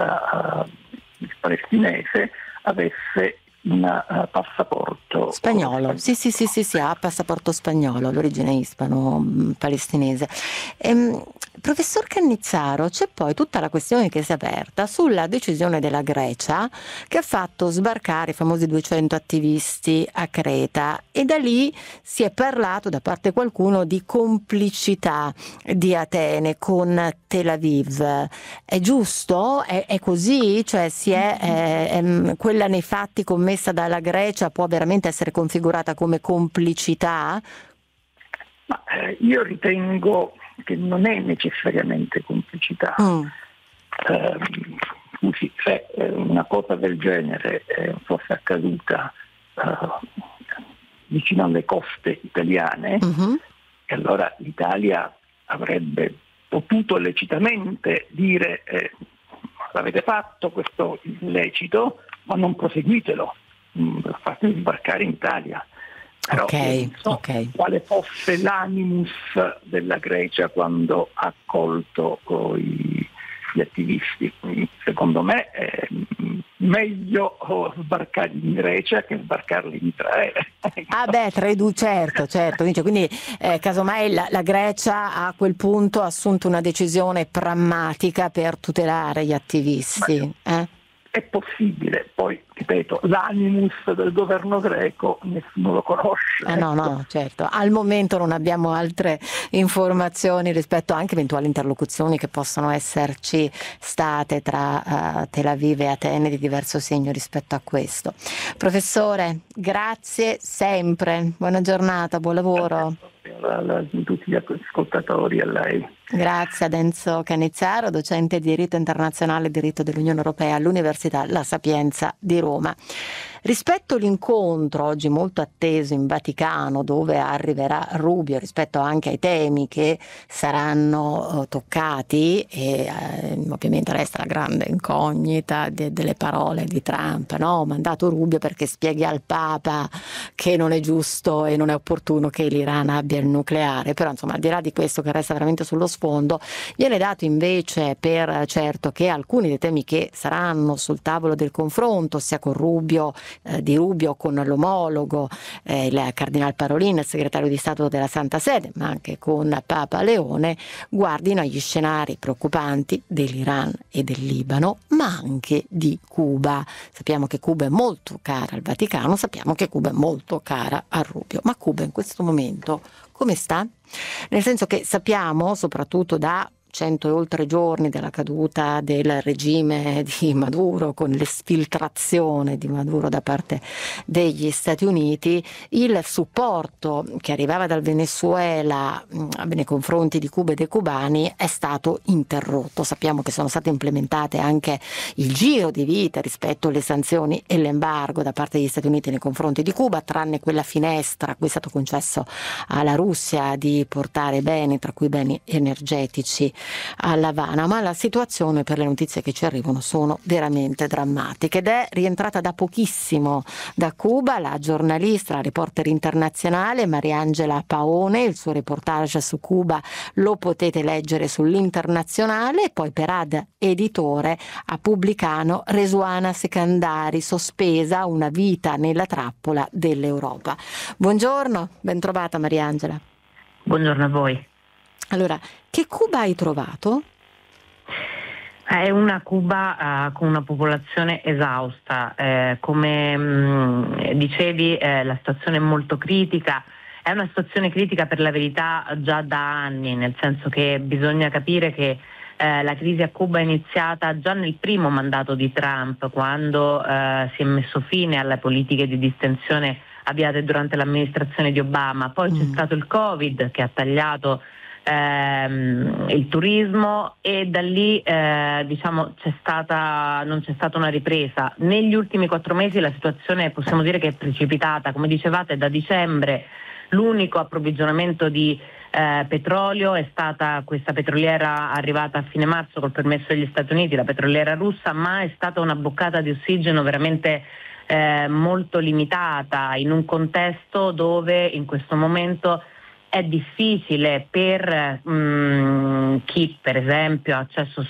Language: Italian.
cittadinanza palestinese avesse un passaporto spagnolo. Sì, ha passaporto spagnolo, l'origine ispano-palestinese. Professor Cannizzaro, c'è poi tutta la questione che si è aperta sulla decisione della Grecia che ha fatto sbarcare i famosi 200 attivisti a Creta, e da lì si è parlato da parte di qualcuno di complicità di Atene con Tel Aviv. È giusto? È così? Cioè quella nei fatti commessa dalla Grecia può veramente essere configurata come complicità? Ma io ritengo che non è necessariamente complicità. Se una cosa del genere fosse accaduta vicino alle coste italiane, e allora l'Italia avrebbe potuto lecitamente dire avete fatto questo illecito, ma non proseguitelo, fatemi sbarcare in Italia. Però non so quale fosse l'animus della Grecia quando ha accolto gli attivisti. Secondo me è meglio sbarcarli in Grecia che sbarcarli in Israele. Certo. Quindi casomai la Grecia a quel punto ha assunto una decisione pragmatica per tutelare gli attivisti. È possibile, poi ripeto, l'animus del governo greco nessuno lo conosce. No, certo. Al momento non abbiamo altre informazioni rispetto anche eventuali interlocuzioni che possono esserci state tra Tel Aviv e Atene di diverso segno rispetto a questo. Professore, grazie sempre, buona giornata, buon lavoro. A tutti gli ascoltatori, a lei. Grazie ad Enzo Cannizzaro, docente di diritto internazionale e diritto dell'Unione Europea all'Università La Sapienza di Roma. Rispetto all'incontro oggi molto atteso in Vaticano, dove arriverà Rubio, rispetto anche ai temi che saranno toccati, e ovviamente resta la grande incognita delle parole di Trump, no? Ho mandato Rubio perché spieghi al Papa che non è giusto e non è opportuno che l'Iran abbia il nucleare, però insomma al di là di questo che resta veramente sullo sfondo, viene dato invece per certo che alcuni dei temi che saranno sul tavolo del confronto, sia con Rubio, di Rubio con l'omologo, il Cardinal Parolin, il segretario di Stato della Santa Sede, ma anche con Papa Leone, guardino agli scenari preoccupanti dell'Iran e del Libano, ma anche di Cuba. Sappiamo che Cuba è molto cara al Vaticano, sappiamo che Cuba è molto cara a Rubio, ma Cuba in questo momento come sta? Nel senso che sappiamo, soprattutto da 100 e oltre giorni dalla caduta del regime di Maduro, con l'esfiltrazione di Maduro da parte degli Stati Uniti, il supporto che arrivava dal Venezuela nei confronti di Cuba e dei cubani è stato interrotto. Sappiamo che sono state implementate anche il giro di vita rispetto alle sanzioni e l'embargo da parte degli Stati Uniti nei confronti di Cuba, tranne quella finestra a cui è stato concesso alla Russia di portare beni, tra cui beni energetici, all'Havana, ma la situazione, per le notizie che ci arrivano, sono veramente drammatiche. Ed è rientrata da pochissimo da Cuba la giornalista, la reporter internazionale Mariangela Paone. Il suo reportage su Cuba lo potete leggere sull'Internazionale. Poi per Ad Editore ha pubblicato Resuana Secandari, sospesa, una vita nella trappola dell'Europa. Buongiorno, ben trovata Mariangela. Buongiorno a voi. Allora, che Cuba hai trovato? È una Cuba con una popolazione esausta, come dicevi la situazione è molto critica, è una situazione critica per la verità già da anni, nel senso che bisogna capire che la crisi a Cuba è iniziata già nel primo mandato di Trump, quando si è messo fine alle politiche di distensione avviate durante l'amministrazione di Obama. Poi c'è stato il Covid che ha tagliato il turismo e da lì non c'è stata una ripresa. Negli ultimi 4 mesi la situazione possiamo dire che è precipitata, come dicevate da dicembre l'unico approvvigionamento di petrolio è stata questa petroliera arrivata a fine marzo col permesso degli Stati Uniti, la petroliera russa, ma è stata una boccata di ossigeno veramente molto limitata in un contesto dove in questo momento è difficile per chi per esempio ha accesso